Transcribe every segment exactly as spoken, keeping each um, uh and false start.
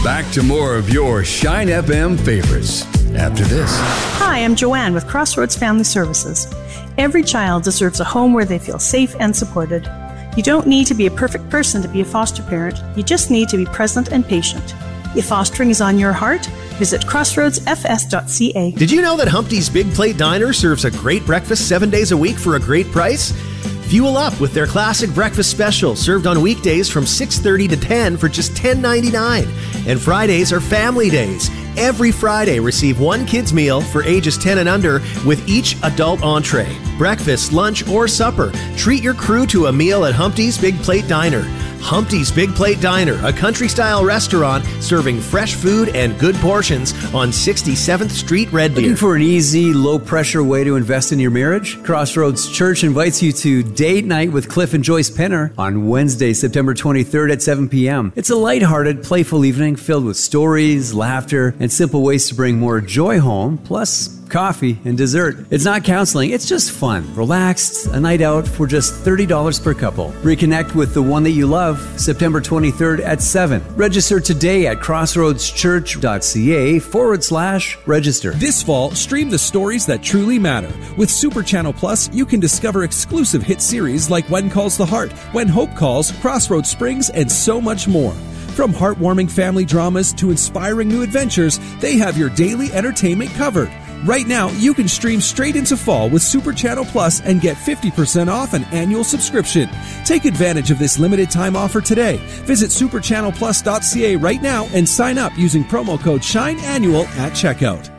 Back to more of your Shine F M favorites after this. Hi, I'm Joanne with Crossroads Family Services. Every child deserves a home where they feel safe and supported. You don't need to be a perfect person to be a foster parent. You just need to be present and patient. If fostering is on your heart, visit crossroads f s dot c a. Did you know that Humpty's Big Plate Diner serves a great breakfast seven days a week for a great price? Fuel up with their classic breakfast special, served on weekdays from six thirty to ten for just ten ninety-nine. And Fridays are family days. Every Friday, receive one kid's meal for ages ten and under with each adult entree. Breakfast, lunch, or supper. Treat your crew to a meal at Humpty's Big Plate Diner. Humpty's Big Plate Diner, a country-style restaurant serving fresh food and good portions on sixty-seventh Street, Red Deer. Looking for an easy, low-pressure way to invest in your marriage? Crossroads Church invites you to Date Night with Cliff and Joyce Penner on Wednesday, September twenty-third at seven p.m. It's a lighthearted, playful evening filled with stories, laughter, and simple ways to bring more joy home, plus coffee and dessert. It's not counseling, it's just fun. Relaxed, a night out for just thirty dollars per couple. Reconnect with the one that you love, September twenty-third at seven. Register today at crossroadschurch.ca forward slash register. This fall, stream the stories that truly matter. With Super Channel Plus, you can discover exclusive hit series like When Calls the Heart, When Hope Calls, Crossroads Springs, and so much more. From heartwarming family dramas to inspiring new adventures, they have your daily entertainment covered. Right now, you can stream straight into fall with Super Channel Plus and get fifty percent off an annual subscription. Take advantage of this limited time offer today. Visit super channel plus dot c a right now and sign up using promo code SHINEANNUAL at checkout.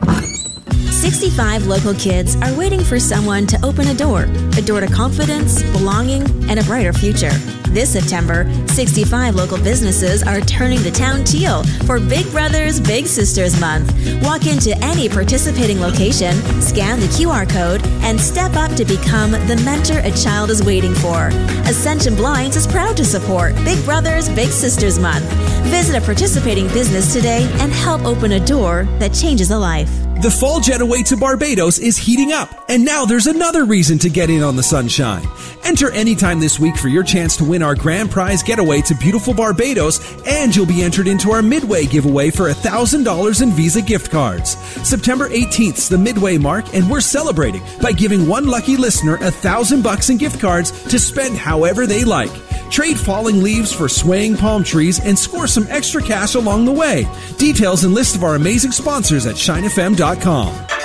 sixty-five local kids are waiting for someone to open a door, a door to confidence, belonging, and a brighter future. This September, sixty-five local businesses are turning the town teal for Big Brothers Big Sisters Month. Walk into any participating location, scan the Q R code, and step up to become the mentor a child is waiting for. Ascension Blinds is proud to support Big Brothers Big Sisters Month. Visit a participating business today and help open a door that changes a life. The fall getaway to Barbados is heating up, and now there's another reason to get in on the sunshine. Enter anytime this week for your chance to win our grand prize getaway to beautiful Barbados, and you'll be entered into our Midway giveaway for one thousand dollars in Visa gift cards. September eighteenth is the Midway mark, and we're celebrating by giving one lucky listener one thousand bucks in gift cards to spend however they like. Trade falling leaves for swaying palm trees and score some extra cash along the way. Details and list of our amazing sponsors at shine f m dot com.